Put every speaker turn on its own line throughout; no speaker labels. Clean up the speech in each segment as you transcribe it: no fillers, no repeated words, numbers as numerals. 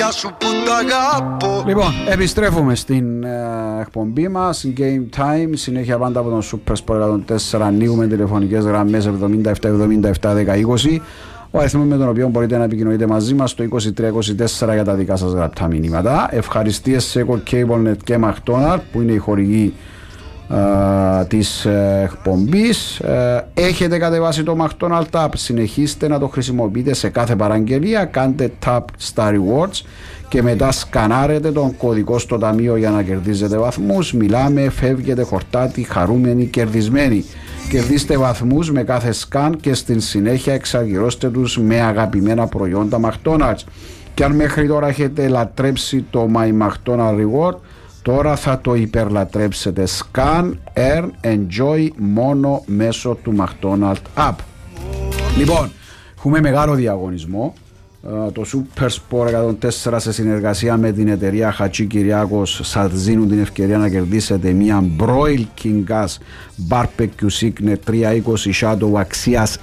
μάτια σου που τα αγαπώ.
Λοιπόν, επιστρέφουμε στην εκπομπή μας Game Time, συνέχεια πάντα από τον Super Sport 104. Ανοίγουμε τηλεφωνικές γραμμές 77-77-10-20. Ο αριθμός με τον οποίο μπορείτε να επικοινωνείτε μαζί μας το 23-24 για τα δικά σας γραπτά μηνύματα. Ευχαριστίες σε Eco CableNet και McDonald's που είναι οι χορηγοί της εκπομπής. Έχετε κατεβάσει το McDonald's App, συνεχίστε να το χρησιμοποιείτε σε κάθε παραγγελία. Κάντε tap στα rewards και μετά σκανάρετε τον κωδικό στο ταμείο για να κερδίζετε βαθμούς. Μιλάμε, φεύγετε χορτάτη, χαρούμενοι, κερδισμένοι. Κερδίστε βαθμούς με κάθε σκαν και στην συνέχεια εξαργυρώστε τους με αγαπημένα προϊόντα McDonald's. Και αν μέχρι τώρα έχετε λατρέψει το My McDonald's Reward, τώρα θα το υπερλατρέψετε. Scan, earn, enjoy μόνο μέσω του McDonald's App. Λοιπόν, έχουμε μεγάλο διαγωνισμό. Το Super Sport 104 σε συνεργασία με την εταιρεία Χατζή Κυριάκος σας δίνουν την ευκαιρία να κερδίσετε μια Broil King Gas Barbecue Signet 320 Shadow αξίας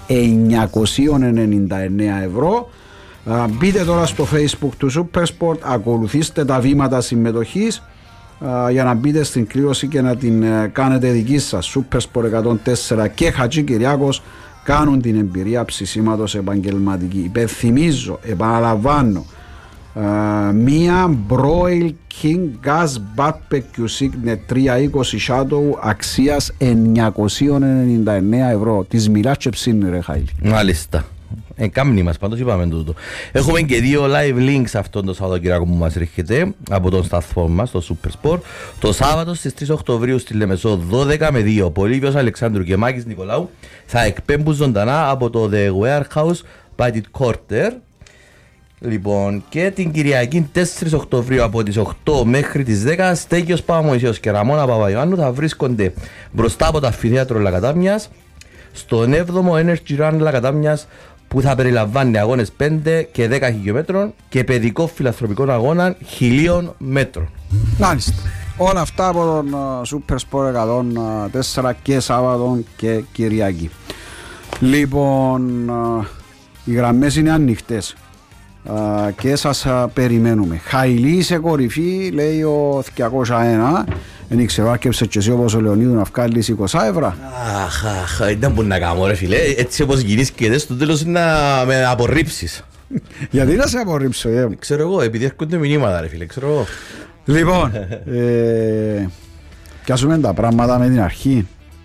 999 ευρώ. Μπείτε τώρα στο Facebook του Super Sport, ακολουθήστε τα βήματα συμμετοχής για να μπείτε στην κλήρωση και να την κάνετε δική σας. Super Sport 104 και Χατζή Κυριάκος κάνουν την εμπειρία ψησίματος επαγγελματική. Υπενθυμίζω, επαναλαμβάνω, μία Broil King Gas Barbecue Signet 320 Shadow αξίας 999 ευρώ. Της μιλάς και ψήνει ρε Χάιλη.
Μάλιστα. Κάμνη μας, πάντως είπαμε τούτο. Έχουμε και 2 live links αυτόν το Σαββατοκύριακο που μας έρχεται από τον σταθμό μας, το Super Sport. Το Σάββατο στις 3 Οκτωβρίου στη Λεμεσό 12 με 2. Πολύβιος Αλεξάνδρου και Μάκης Νικολάου θα εκπέμπουν ζωντανά από το The Warehouse by the Quarter. Λοιπόν, και την Κυριακή 4 Οκτωβρίου από τις 8 μέχρι τις 10 Στέγιος Παπαμωυσίος και Ραμόνα Παπαϊωάννου θα βρίσκονται μπροστά από το Αμφιθέατρο Λακατάμιας στον 7ο Energy Run Λακατάμιας, που θα περιλαμβάνει αγώνες 5 και 10 χιλιόμετρων και παιδικό φιλανθρωπικό αγώνα 1000 μέτρων.
Μάλιστα. Όλα αυτά από τον Super Sport 104 και Σάββατο και Κυριακή. Λοιπόν, οι γραμμές είναι ανοιχτές και σας περιμένουμε. Χαϊλή σε κορυφή, λέει ο 201. Δεν ξέρω, άρκεψε και εσύ όπως ο Λεωνίδου να βγάλεις 20 ευρώ.
Αχ, ήταν που να κάνω ρε φίλε. Έτσι όπως γυρίσκεται στο τέλος να με απορρίψεις.
Γιατί να σε απορρίψω,
Ξέρω εγώ, επειδή έρχονται μηνύματα ρε φίλε, ξέρω εγώ.
Λοιπόν, πιάσουμε τα πράγματα με την αρχή.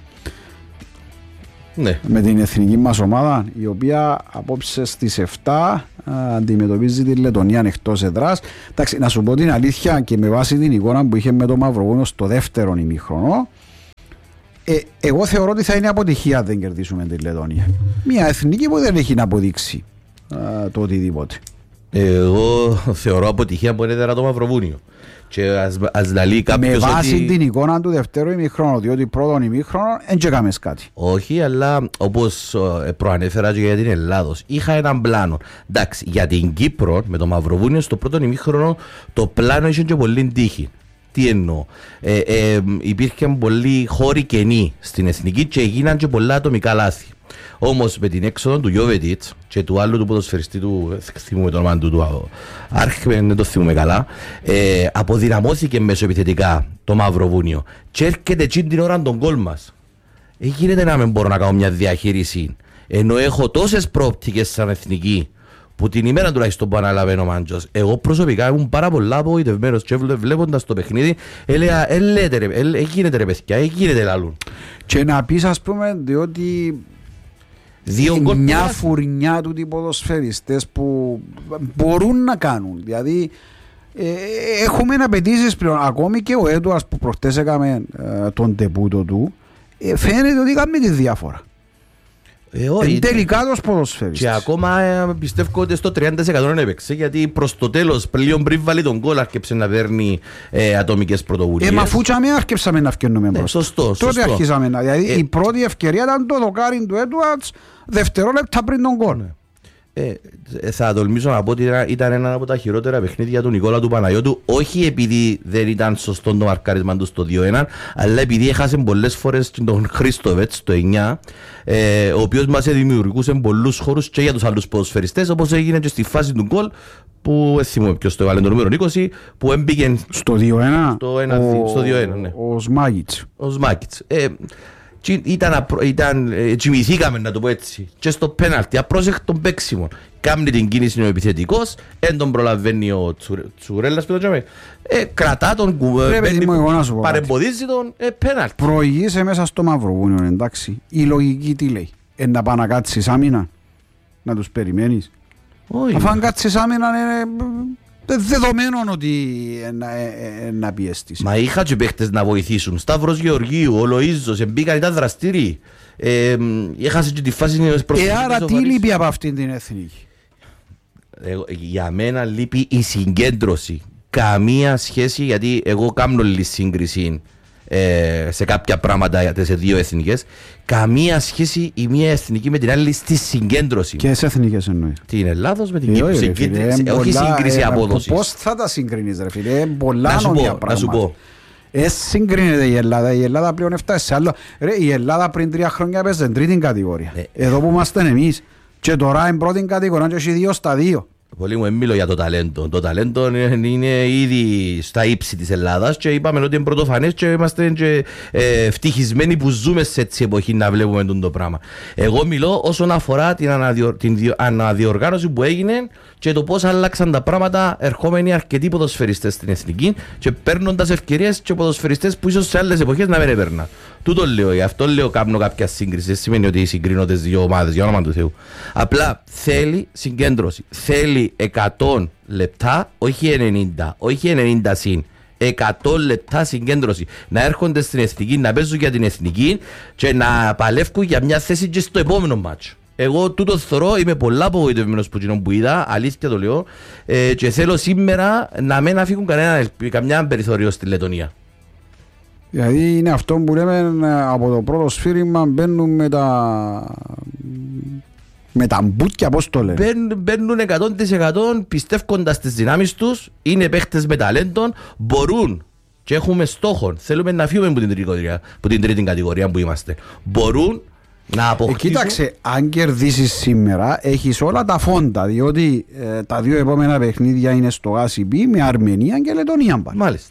Ναι.
Με την εθνική μας ομάδα, η οποία απόψε στις 7 αντιμετωπίζει τη Λετωνία εκτός εδράς. Εντάξει, να σου πω την αλήθεια και με βάση την εικόνα που είχε με το Μαυροβούνιο στο δεύτερο ημίχρονο, εγώ θεωρώ ότι θα είναι αποτυχία αν δεν κερδίσουμε τη Λετωνία. Μια εθνική που δεν έχει να αποδείξει το οτιδήποτε.
Εγώ θεωρώ αποτυχία που είναι το Μαυροβούνιο. Και ας λαλεί κάποιος
με βάση
ότι...
την εικόνα του δεύτερου ημίχρονου, διότι πρώτον ημίχρονο δεν έκαμες κάτι.
Όχι, αλλά όπως προανέφερα και για την Ελλάδος, είχα έναν πλάνο. Εντάξει, για την Κύπρο με το Μαυροβούνιο στο πρώτο ημίχρονο το πλάνο είχε και πολύ τύχη. Τι εννοώ, υπήρχαν πολλοί χώροι κενοί στην εθνική και έγιναν και πολλά ατομικά λάθη. Όμως με την έξοδο του Γιώβετιτς και του άλλου του ποδοσφαιριστή του, θυμούμε το όνομα του Άρχιμεν, δεν το θυμούμε καλά, αποδυναμώθηκε μέσω επιθετικά το Μαυροβούνιο και έρχεται εκείνη την ώρα τον γκολ μας. Γίνεται να μην μπορώ να κάνω μια διαχείριση, ενώ έχω τόσες προοπτικές σαν εθνική, που την ημέρα τουλάχιστον που αναλαβαίνει ο Μάντζος. Εγώ προσωπικά ήμουν πάρα πολλά απογοητευμένος και βλέποντας το παιχνίδι έλεγα γίνεται ρε παιδιά, γίνεται λαλούν.
Και να πεις ας πούμε διότι μια φουρνιά του τύπου ποδοσφαιριστές που μπορούν να κάνουν, δηλαδή έχουμε απαιτήσεις πλέον. Ακόμη και ο Έντουαρς που προχτές έκαμε τον τεπούτο του, φαίνεται ότι κάνει τη διάφορα. Τελικά τους ποδοσφαιριστές.
Και ακόμα πιστεύω ότι στο 30% έπαιξε, γιατί προς το τέλος πλέον πριν βάλει τον γκολ άρκεψε να παίρνει ατομικές πρωτοβουλίες.
Μα φούτσαμε άρκεψαμε να φτιάχνουμε μπροστά.
Σωστό.
Τότε αρχίσαμε να, δηλαδή η πρώτη ευκαιρία ήταν το δοκάρι του Έντουαρτς δευτερόλεπτα πριν τον γκολ.
Θα τολμήσω να πω ότι ήταν ένα από τα χειρότερα παιχνίδια του Νικόλα του Παναγιώτου, όχι επειδή δεν ήταν σωστό το μαρκάρισμα του στο 2-1, αλλά επειδή έχασε πολλές φορές τον Χρήστοβετ στο 9, ο οποίος μας δημιουργούσε πολλούς χώρους και για τους άλλους ποδοσφαιριστές, όπως έγινε και στη φάση του γκολ που θυμούμαι ποιος το έβαλε, το νούμερο 20, που έμπηκε
στο 2-1,
στο 2-1, ναι.
Ο Σμάκιτς.
Ο Σμάκιτς. Τσιμηθήκαμε, να το πω έτσι, και στο πέναλτι, απρόσεκτον παίξιμο. Κάμνει την κίνηση ο επιθετικός, εν τον προλαβαίνει ο Τσουρέλλας, κρατά τον, παρεμποδίζει τον, πέναλτι.
Προηγείσαι μέσα στο Μαυροβούνιο, εντάξει. Η λογική τι λέει? Να πάει να κάτσεις άμυνα, να τους περιμένεις? Αφού αν κάτσεις άμυνα είναι δεδομένο ότι να πιέστης.
Μα είχα και παίχτες να βοηθήσουν. Σταύρος Γεωργίου, ο Λοΐζος, μπήκαν, ήταν δραστήριοι. Έχασε και τη φάση προσωπικής.
Άρα τι λείπει από αυτήν την εθνική?
Για μένα λείπει η συγκέντρωση. Καμία σχέση, γιατί εγώ κάνω λίγη σύγκριση σε κάποια πράγματα σε δύο εθνικές. Καμία σχέση η μία εθνική με την άλλη στη συγκέντρωση.
Και σε εθνικές εννοεί?
Την Ελλάδος με την Κύπρο. Όχι σύγκριση απόδοσης.
Πώς θα τα συγκρίνεις, ρε φίλε? Πολλά νόμια πράγματα.
Να σου πω.
Συγκρίνεται η Ελλάδα. Η Ελλάδα πλέον έφτασε σε άλλο. Ρε, η Ελλάδα πριν 3 χρόνια έπαιζε στην τρίτη κατηγορία. Εδώ που είμαστε εμείς. Και τώρα είναι πρώτη κατηγορία και έχει 2 στα 2.
Πολύ μου μιλώ για το ταλέντο. Το ταλέντο είναι ήδη στα ύψη της Ελλάδας και είπαμε ότι είναι πρωτοφανές και είμαστε και ευτυχισμένοι που ζούμε σε έτσι εποχή να βλέπουμε το πράγμα. Εγώ μιλώ όσον αφορά την αναδιοργάνωση που έγινε και το πώς άλλαξαν τα πράγματα ερχόμενοι αρκετοί ποδοσφαιριστές στην εθνική και παίρνοντας ευκαιρίες και ποδοσφαιριστές που ίσως σε άλλες εποχές να μην έπαιρναν. Τούτο λέω, γι' αυτό λέω κάνω κάποια σύγκριση. Δεν σημαίνει ότι συγκρίνω τις δύο ομάδες, για όνομα του Θεού. Απλά θέλει συγκέντρωση. Θέλει 100 λεπτά, όχι 90, όχι 90 συν. 100 λεπτά συγκέντρωση. Να έρχονται στην εθνική, να παίζουν για την εθνική και να παλεύουν για μια θέση και στο επόμενο μάτσο. Εγώ τούτο θωρώ, είμαι πολλά απογοητευμένος που είδα, αλήθεια το λέω, και θέλω σήμερα να μην αφήγουν καμιά περιθώριο στη Λετωνία.
Δηλαδή είναι αυτό που λέμε, από το πρώτο σφύριγμα μπαίνουν με τα μπούτια, πώς το λένε.
Μπαίνουν 100% πιστεύοντας τις δυνάμεις τους, είναι παίχτες με ταλέντον, μπορούν και έχουμε στόχο. Θέλουμε να φύγουμε από την τρίτη κατηγορία που είμαστε. Μπορούν να αποκτήσουν.
Κοίταξε, αν κερδίσεις σήμερα, έχεις όλα τα φόντα, διότι τα 2 επόμενα παιχνίδια είναι στο ACB με Αρμενία και Λετωνία πάλι.
Μάλιστα.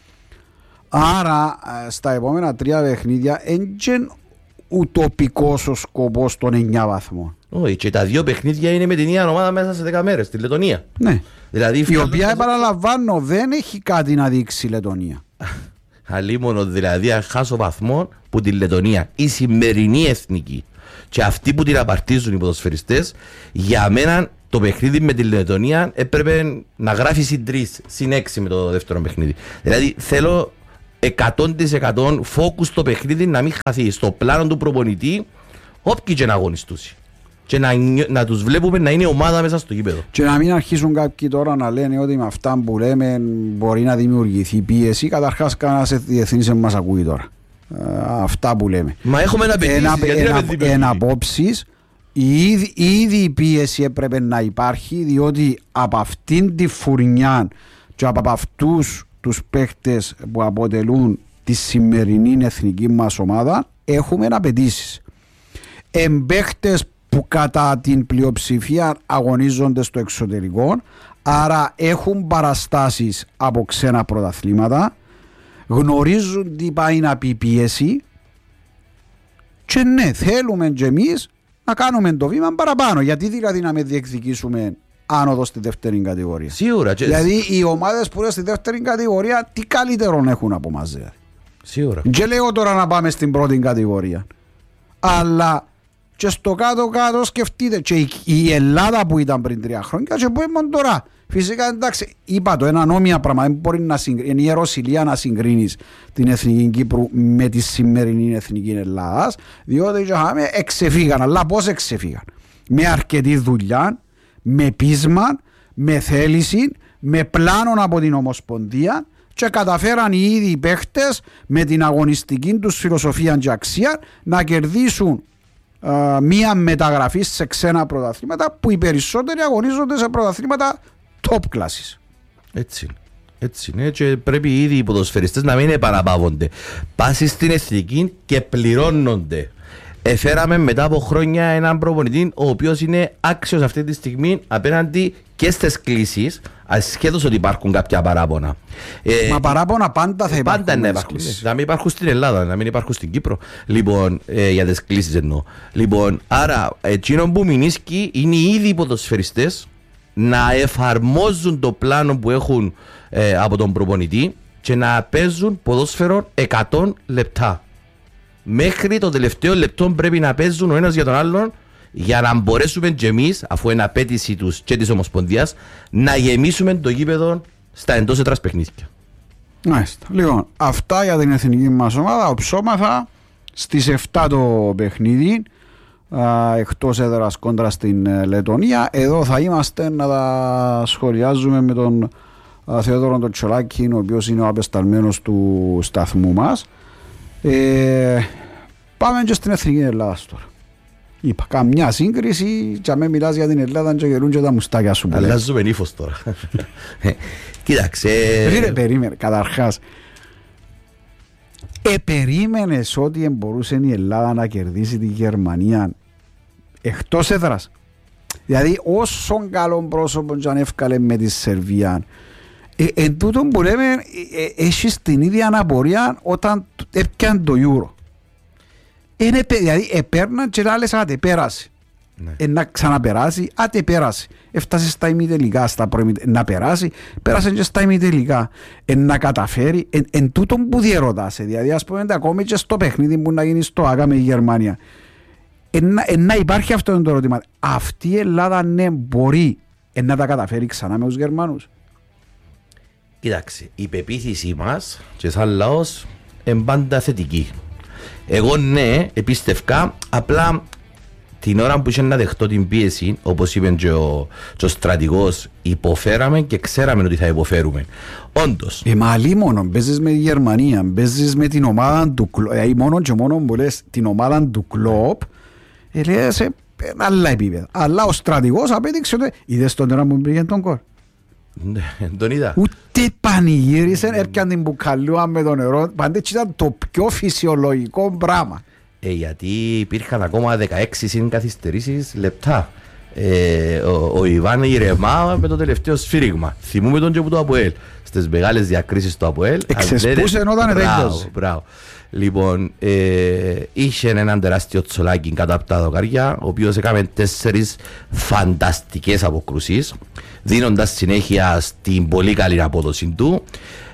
Άρα στα επόμενα 3 παιχνίδια είναι ουτοπικός ο σκοπός των 9 βαθμών.
Όχι, και τα 2 παιχνίδια είναι με την ίδια ομάδα μέσα σε 10 μέρες, στη Λετωνία.
Ναι.
Δηλαδή,
η οποία, επαναλαμβάνω, δεν έχει κάτι να δείξει η Λετωνία.
Αλίμονο, δηλαδή, αν χάσω βαθμό που τη Λετωνία, η σημερινή εθνική και αυτοί που την απαρτίζουν οι ποδοσφαιριστές, για μένα το παιχνίδι με τη Λετωνία έπρεπε να γράφει συν 3, συν 6 με το δεύτερο παιχνίδι. Δηλαδή θέλω 100% focus στο παιχνίδι να μην χαθεί στο πλάνο του προπονητή, όποιοι και να αγωνιστούσει. Και να τους βλέπουμε να είναι ομάδα μέσα στο γήπεδο.
Και να μην αρχίσουν κάποιοι τώρα να λένε ότι με αυτά που λέμε μπορεί να δημιουργηθεί πίεση. Καταρχάς, κανένας διεθνής δεν μας ακούει τώρα. Αυτά που λέμε.
Μα έχουμε
ένα απόψεις. Ήδη η πίεση έπρεπε να υπάρχει, διότι από αυτήν τη φουρνιά και από αυτούς τους παίχτες που αποτελούν τη σημερινή εθνική μας ομάδα έχουμε απαιτήσεις. Εμπαίχτες που κατά την πλειοψηφία αγωνίζονται στο εξωτερικό, άρα έχουν παραστάσεις από ξένα πρωταθλήματα, γνωρίζουν τι πάει να πει πίεση και ναι, θέλουμε και εμείς να κάνουμε το βήμα παραπάνω. Γιατί δηλαδή να με διεκδικήσουμε άνοδο στη δεύτερη κατηγορία?
Σίγουρα.
Δηλαδή οι ομάδες που είναι στη δεύτερη κατηγορία τι καλύτερο έχουν από μας?
Σίγουρα.
Και λέω τώρα να πάμε στην πρώτη κατηγορία. Αλλά και στο κάτω-κάτω σκεφτείτε και η Ελλάδα που ήταν πριν 3 χρόνια και που ήμουν τώρα. Φυσικά εντάξει, είπα το, ένα νόμια πράγμα. Δεν μπορεί να συγκρίνει, είναι ιεροσυλία να συγκρίνεις την εθνική Κύπρου με τη σημερινή εθνική Ελλάδας, διότι εξεφύγαν. Αλλά πώς εξεφύγαν? Με αρκετή δουλειά, με πείσμα, με θέληση, με πλάνο από την Ομοσπονδία και καταφέραν οι ίδιοι παίχτες με την αγωνιστική τους φιλοσοφία και αξία να κερδίσουν μία μεταγραφή σε ξένα πρωταθλήματα που οι περισσότεροι αγωνίζονται σε πρωταθλήματα top classes.
Έτσι είναι και πρέπει ήδη οι ποδοσφαιριστές να μην επαναπαύονται. Πάσει στην εθνική και πληρώνονται. Εφέραμε μετά από χρόνια έναν προπονητή ο οποίος είναι άξιος αυτή τη στιγμή απέναντι και στις κλήσεις, ασχέτως ότι υπάρχουν κάποια παράπονα.
Μα παράπονα πάντα θα υπάρχουν.
Πάντα να μην υπάρχουν στην Ελλάδα, να μην υπάρχουν στην Κύπρο. Λοιπόν, για τις κλήσεις εννοώ. Λοιπόν, άρα, εκείνο που μηνίσκει είναι ήδη οι ποδοσφαιριστές να εφαρμόζουν το πλάνο που έχουν από τον προπονητή και να παίζουν ποδόσφαιρο 100 λεπτά. Μέχρι το τελευταίο λεπτό πρέπει να παίζουν ο ένας για τον άλλον για να μπορέσουμε και εμείς, αφού είναι απέτηση τους και της Ομοσπονδίας, να γεμίσουμε το γήπεδο στα εντός έδρας παιχνίδια.
Μάλιστα. Λοιπόν, αυτά για την εθνική μας ομάδα. Οψόμαθα στις 7 το παιχνίδι, εκτός έδρας κόντρα στην Λετωνία. Εδώ θα είμαστε να τα σχολιάζουμε με τον Θεόδωρο τον Τσολάκη, ο οποίος είναι ο απεσταλμένος του σταθμού μας. Πάμε και στην εθνική Ελλάδα τώρα. Είπα, καμιά σύγκριση και αμέ μιλάς για την Ελλάδα και γελούν και τα μουστάκια σου.
Αλλάζουμε ύφος τώρα. Κοίταξε.
Περίμενε, καταρχάς. Περίμενες ότι μπορούσε η Ελλάδα να κερδίσει τη Γερμανία εκτός έδρας? Δηλαδή όσο καλό πρόσωπο και αν έφκαλε με τη Σερβία, εν τούτον που λέμε έχεις την ίδια αναπορία όταν έπιανε το Euro. Δηλαδή επέρναν και άλλες άτε πέρασε. Να ξαναπεράσει, άτε πέρασε. Έφτασε στα ημιτελικά, να περάσει, πέρασε και στα ημιτελικά. Να καταφέρει, εν τούτον που διερωτάσαι. Δηλαδή ας πούμε ακόμη και στο παιχνίδι που να γίνει στο ΆΚΑ με η Γερμανία. Να υπάρχει αυτό το ερώτημα. Αυτή η Ελλάδα ναι μπορεί να τα καταφέρει ξανά με τους Γερμανούς?
Κοίταξε, η πεποίθησή μας και σαν λαός είναι πάντα θετική. Εγώ ναι, επίστευκα, απλά την ώρα που είχε να δεχτώ την πίεση, όπως είπε και ο στρατηγός, υποφέραμε και ξέραμε ότι θα υποφέρουμε. Όντως.
Μα αλλή μόνο, παίζεις με τη Γερμανία, παίζεις με την ομάδα του κλόπ, μόνο και μόνο που λες την ομάδα του κλόπ, λες σε άλλα επίπεδα. Αλλά ο στρατηγός απέδειξε ότι είδες τον ώρα που πήγαινε τον κόλ.
Τον είδα.
Ούτε πανηγύρισαν, έπιαν την μπουκαλούα με το νερό. Πάντα έτσι ήταν το πιο φυσιολογικό πράγμα.
Γιατί υπήρχαν ακόμα 16 καθυστερήσεις λεπτά. Ο Ιβάν ηρεμά με το τελευταίο σφύριγμα. Θυμούμε τον και από το ΑΠΟΕΛ. Στις μεγάλες διακρίσεις του ΑΠΟΕΛ.
Εξεσπούσε όταν τέλειωσε.
Μπράβο. Λοιπόν, είχε έναν τεράστιο τσολάκι κάτω από τα δοκάρια, ο οποίος έκαμε 4 φανταστικές αποκρούσεις, δίνοντας συνέχεια στην πολύ καλή απόδοση του.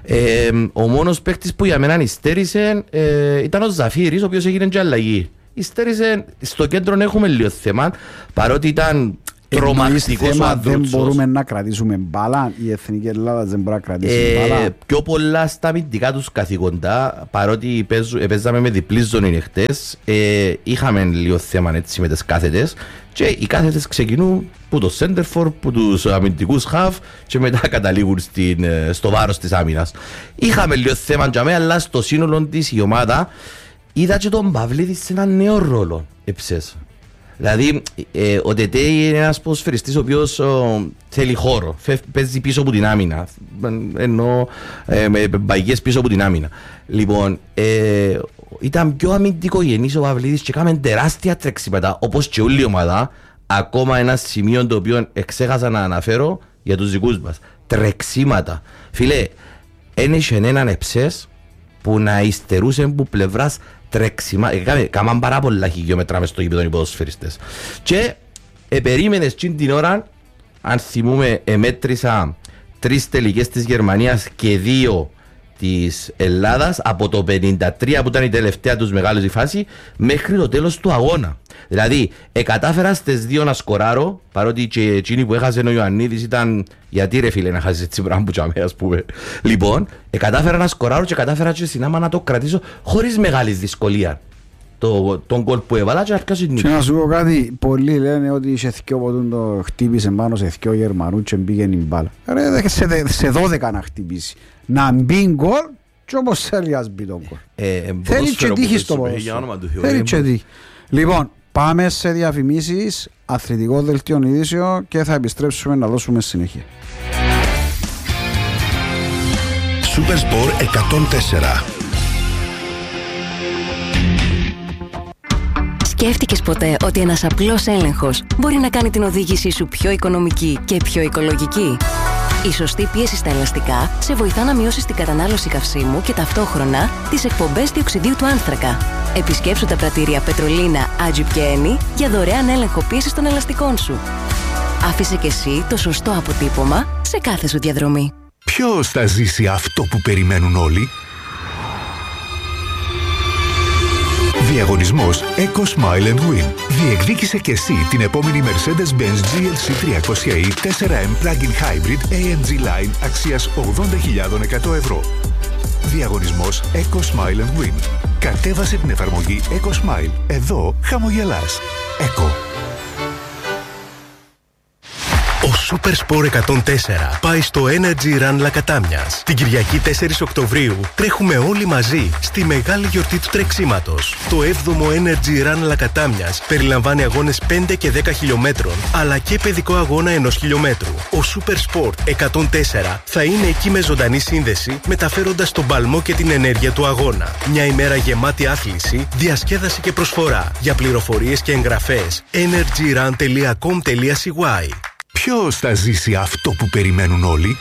Ο μόνος παίκτης που για μένα υστέρησε ήταν ο Ζαφίρης, ο οποίος έγινε και αλλαγή. Υστέρησε, στο κέντρο έχουμε λίγο θέμα, παρότι ήταν τρομακτικός ο Ανδρούτσος.
Δεν μπορούμε να κρατήσουμε μπάλα, η Εθνική Ελλάδα δεν μπορεί να κρατήσει μπάλα.
Πιο πολλά στα αμυντικά τους καθηγοντά, παρότι παίζαμε με διπλή ζώνη χτες, είχαμε λίγο θέμα έτσι με τις κάθετες και οι κάθετες ξεκινούν που το center-for, που τους αμυντικούς half και μετά καταλήγουν στο βάρος της άμυνας. Είχαμε λίγο θέμα για μένα, αλλά στο σύνολο της η ομάδα είδα και τον Παυλίδη σε έναν νέο ρόλο εψές. Δηλαδή, ο Τετέ είναι ένας ποδοσφαιριστής ο οποίος θέλει χώρο, παίζει πίσω από την άμυνα, ενώ με μπαγιές πίσω από την άμυνα. Λοιπόν, ήταν πιο αμυντικογενής ο Παυλίδης και έκαμε τεράστια τρεξίματα, όπως και όλη η ομάδα. Ακόμα ένα σημείο το οποίο εξέχασα να αναφέρω για τους δικούς μας. Τρεξίματα. Φίλε, ένιξε έναν εψές που να υστερούσε από πλευράς τρέξιμα, κάμαν πάρα πολλά χιλιόμετρα μες στο γήπεδο οι ποδοσφαιριστές. Και περίμενες την ώρα, αν θυμούμε, μέτρησα 3 τελικές της Γερμανίας και 2 της Ελλάδας από το 53 που ήταν η τελευταία τους μεγάλη φάση μέχρι το τέλος του αγώνα. Δηλαδή, κατάφερα στις 2 να σκοράρω, παρότι και εκείνη που έχασε ο Ιωαννίδης ήταν γιατί ρε φίλε να χάσεις έτσι πράγμα που τσάμε, ας πούμε. Λοιπόν, κατάφερα να σκοράρω και κατάφερα και στην άμα να το κρατήσω χωρίς μεγάλη δυσκολία. Τον κόλ που έβαλα και αρχικά στην νίκη.
Και να σου πω κάτι, πολλοί λένε ότι σε θκιο ποτούν το χτύπησε πάνω σε θκιο Γερμανού και μπήκε η μπάλα. Ρε, σε 12 να χτυπήσει. Να μπει γκολ και όπως θέλει ας μπει τον γκολ. Θέλει και τύχη στο ποδόσφαιρο. Θέλει και τύχη. Λοιπόν, Πάμε σε διαφημίσεις, αθλητικό δελτίο ειδήσεων και θα επιστρέψουμε να δώσουμε συνέχεια.
Supersport 104.
Σκέφτηκες ποτέ ότι ένας απλός έλεγχος μπορεί να κάνει την οδήγησή σου πιο οικονομική και πιο οικολογική? Η σωστή πίεση στα ελαστικά σε βοηθά να μειώσεις την κατανάλωση καυσίμου και ταυτόχρονα τις εκπομπές διοξιδίου του άνθρακα. Επισκέψου τα πρατήρια Πετρολίνα, Άτζιπ και Ένι για δωρεάν έλεγχο πίεσης των ελαστικών σου. Άφησε και εσύ το σωστό αποτύπωμα σε κάθε σου διαδρομή.
Ποιος θα ζήσει αυτό που περιμένουν όλοι? Διαγωνισμός Eco Smile and Win. Διεκδίκησε και εσύ την επόμενη Mercedes-Benz GLC 300e 4M Plug-in Hybrid AMG Line αξίας 80.100 ευρώ. Διαγωνισμός Eco Smile and Win. Κατέβασε την εφαρμογή Eco Smile. Εδώ χαμογελάς. Eco.
Ο Supersport 104 πάει στο Energy Run Λακατάμιας. Την Κυριακή 4 Οκτωβρίου τρέχουμε όλοι μαζί στη μεγάλη γιορτή του τρεξίματος. Το 7ο Energy Run Λακατάμιας περιλαμβάνει αγώνες 5 και 10 χιλιόμετρων, αλλά και παιδικό αγώνα 1 χιλιόμετρου. Ο Supersport 104 θα είναι εκεί με ζωντανή σύνδεση, μεταφέροντας τον παλμό και την ενέργεια του αγώνα. Μια ημέρα γεμάτη άθληση, διασκέδαση και προσφορά. Για πληροφορίες και εγγραφές, energyrun.com.cy.
Ποιος θα ζήσει αυτό που περιμένουν όλοι?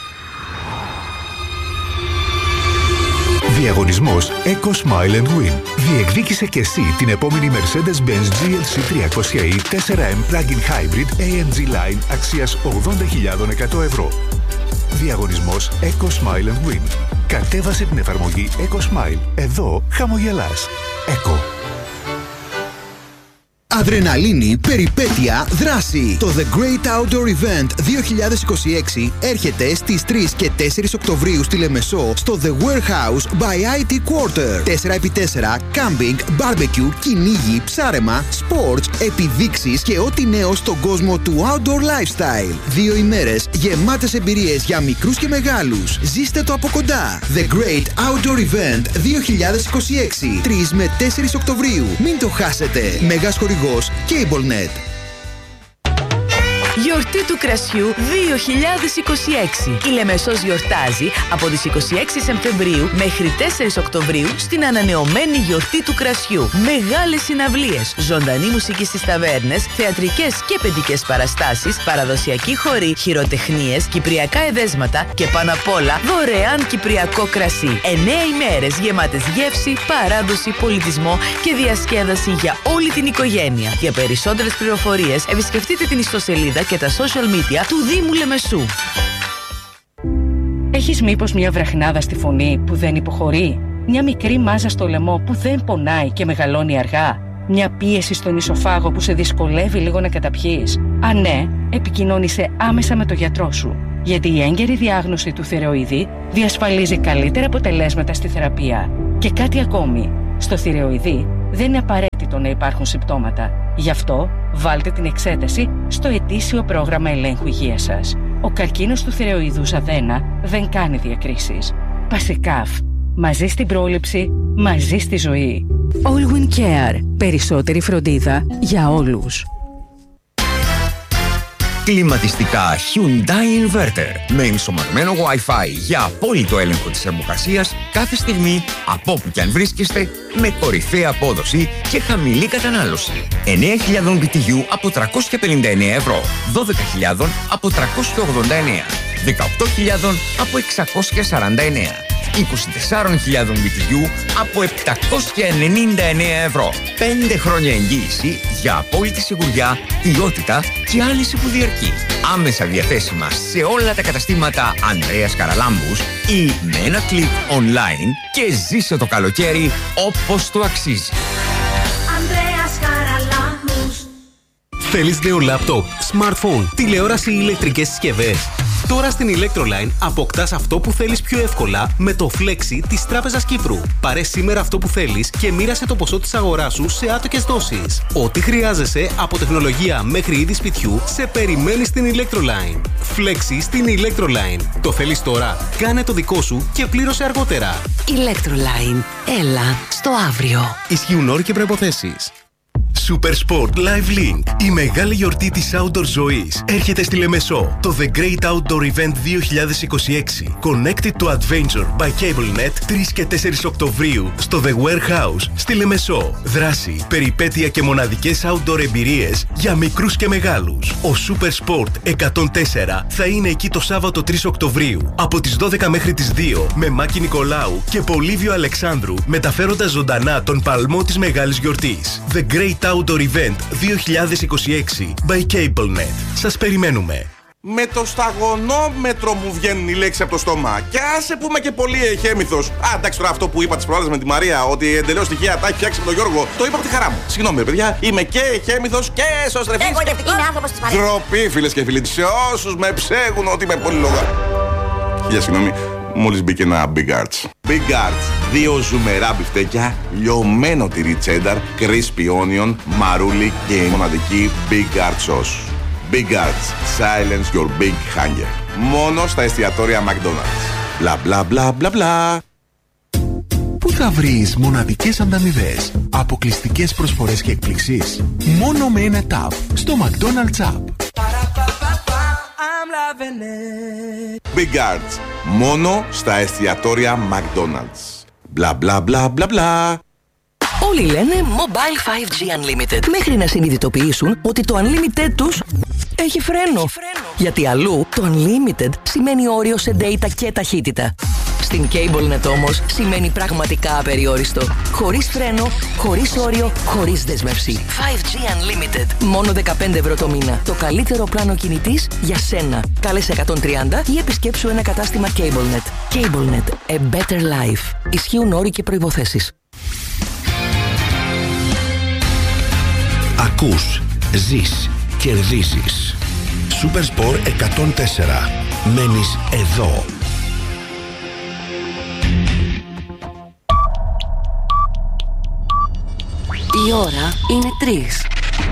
Διαγωνισμός Eco Smile and Win. Διεκδίκησε και εσύ την επόμενη Mercedes-Benz GLC 300e 4M Plug-in Hybrid AMG Line αξίας 80.100 ευρώ. Διαγωνισμός Eco Smile and Win. Κατέβασε την εφαρμογή Eco Smile. Εδώ χαμογελάς. Eco.
Αδρεναλίνη, περιπέτεια, δράση. Το The Great Outdoor Event 2026 έρχεται στις 3 και 4 Οκτωβρίου στη Λεμεσό στο The Warehouse by IT Quarter. 4x4, camping, barbecue, κυνήγι, ψάρεμα, sports, επιδείξεις και ό,τι νέο στον κόσμο του outdoor lifestyle. 2 ημέρες γεμάτες εμπειρίες για μικρούς και μεγάλους. Ζήστε το από κοντά. The Great Outdoor Event 2026, 3 με 4 Οκτωβρίου. Μην το χάσετε. Μέγας χορηγός CableNet.
Γιορτή του κρασιού 2026. Η Λεμεσός γιορτάζει από τις 26 Σεπτεμβρίου μέχρι 4 Οκτωβρίου στην ανανεωμένη γιορτή του κρασιού. Μεγάλες συναυλίες, ζωντανή μουσική στις ταβέρνες, θεατρικές και παιδικές παραστάσεις, παραδοσιακοί χοροί, χειροτεχνίες, κυπριακά εδέσματα και πάνω απ' όλα δωρεάν κυπριακό κρασί. 9 ημέρες γεμάτες γεύση, παράδοση, πολιτισμό και διασκέδαση για όλη την οικογένεια. Για περισσότερες πληροφορίες επισκεφτείτε την ιστοσελίδα και τα social media του Δήμου Λεμεσού.
Έχεις μήπως μια βραχνάδα στη φωνή που δεν υποχωρεί? Μια μικρή μάζα στο λαιμό που δεν πονάει και μεγαλώνει αργά? Μια πίεση στον ισοφάγο που σε δυσκολεύει λίγο να καταπιείς? Αν ναι, επικοινώνησε άμεσα με τον γιατρό σου. Γιατί η έγκαιρη διάγνωση του θηρεοειδή διασφαλίζει καλύτερα αποτελέσματα στη θεραπεία. Και κάτι ακόμη. Στο θηρεοειδή δεν είναι απαραίτητο να υπάρχουν συμπτώματα. Γι' αυτό βάλτε την εξέταση στο ετήσιο πρόγραμμα ελέγχου υγείας σας. Ο καρκίνος του θηρεοειδούς αδένα δεν κάνει διακρίσεις. Πασικάφ. Μαζί στην πρόληψη, μαζί στη ζωή.
Allwin Care. Περισσότερη φροντίδα για όλους.
Κλιματιστικά Hyundai Inverter με ενσωματωμένο Wi-Fi για απόλυτο έλεγχο της θερμοκρασίας κάθε στιγμή από όπου κι αν βρίσκεστε, με κορυφαία απόδοση και χαμηλή κατανάλωση. 9.000 BTU από 359 ευρώ, 12.000 από 389, 18.000 από 649. 24.000 BTU από 799 ευρώ. 5 χρόνια εγγύηση για απόλυτη σιγουριά, ποιότητα και άλυση που διαρκεί. Άμεσα διαθέσιμα σε όλα τα καταστήματα Ανδρέας Καραλάμπους ή με ένα κλικ online και ζήσε το καλοκαίρι όπως το αξίζει.
Ανδρέας Καραλάμπους.
Θέλεις νέο λάπτοπ, smartphone, τηλεόραση ή ηλεκτρικές συσκευές? Τώρα στην Electroline αποκτάς αυτό που θέλεις πιο εύκολα με το Flexi της Τράπεζας Κύπρου. Πάρε σήμερα αυτό που θέλεις και μοίρασε το ποσό της αγοράς σου σε άτοκες δόσεις. Ό,τι χρειάζεσαι από τεχνολογία μέχρι είδη σπιτιού σε περιμένει στην Electroline. Flexi στην Electroline. Το θέλεις τώρα? Κάνε το δικό σου και πλήρωσε αργότερα.
Electroline. Έλα στο αύριο.
Ισχύουν όροι και προϋποθέσεις.
Super Sport Live Link. Η μεγάλη γιορτή της outdoor ζωής έρχεται στη Λεμεσό. Το The Great Outdoor Event 2026. Connected to Adventure by CableNet 3 και 4 Οκτωβρίου στο The Warehouse στη Λεμεσό. Δράση, περιπέτεια και μοναδικές outdoor εμπειρίες για μικρούς και μεγάλους. Ο Super Sport 104 θα είναι εκεί το Σάββατο 3 Οκτωβρίου από τις 12 μέχρι τις 2 με Μάκη Νικολάου και Πολύβιο Αλεξάνδρου, μεταφέροντας ζωντανά τον παλμό της μεγάλης γιορτής. The Great Outdoor Event 2026 by CableNet. Σας περιμένουμε.
Με το σταγονόμετρο μου βγαίνει η λέξη από το στόμα. Και άσε που είμαι και πολύ εχέμηθος. Εντάξει, τώρα αυτό που είπα τις προάλλες με τη Μαρία, ότι εντελώς στοιχεία τα έχει φτιάξει με τον Γιώργο, το είπα από τη χαρά μου. Συγγνώμη, παιδιά, είμαι και εχέμηθος και σωστρεφής.
Εγωγευτική άνθρωπος της Μαρίας.
Ντροπή, φίλες και φίλοι, σε όσους με ψέγουν ότι είμαι πολύ λόγα. Χίλια συγγνώμη, μόλις μπήκε ένα Big Arts. Big Arts, 2 ζουμερά μπιφτέκια, λιωμένο τυρί τσένταρ, crispy onion, μαρούλι και η μοναδική Big Arts sauce. Big Arts, silence your big hunger. Μόνο στα εστιατόρια McDonald's. Μπλα μπλα μπλα μπλα μπλα.
Πού θα βρεις μοναδικές ανταμοιβές, αποκλειστικές προσφορές και εκπληξίες? Μόνο με ένα tap στο McDonald's App.
Big Arts, μόνο στα εστιατόρια McDonald's. Μπλα μπλα μπλα μπλα μπλα.
Όλοι λένε Mobile 5G Unlimited μέχρι να συνειδητοποιήσουν ότι το Unlimited τους έχει φρένο. Γιατί αλλού το Unlimited σημαίνει όριο σε data και ταχύτητα. Στην CableNet όμως σημαίνει πραγματικά απεριόριστο. Χωρίς φρένο, χωρίς όριο, χωρίς δέσμευση. 5G Unlimited. Μόνο 15 ευρώ το μήνα. Το καλύτερο πλάνο κινητής για σένα. Κάλεσε 130 ή επισκέψου ένα κατάστημα CableNet. CableNet. A better life. Ισχύουν όροι και προϋποθέσεις.
Ακούς, ζεις, κερδίζεις. Supersport 104. Μένεις εδώ.
Η ώρα είναι 3.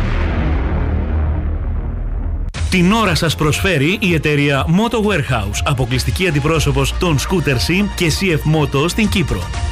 Την ώρα σας προσφέρει η εταιρεία Moto Warehouse, αποκλειστική αντιπρόσωπος των Scooter Sim και CF Moto στην Κύπρο.